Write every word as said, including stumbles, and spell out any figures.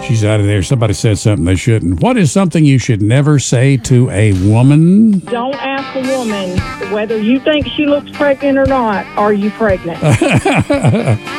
She's out of there. Somebody said something they shouldn't. What is something you should never say to a woman? Don't ask a woman whether you think she looks pregnant or not. Are you pregnant?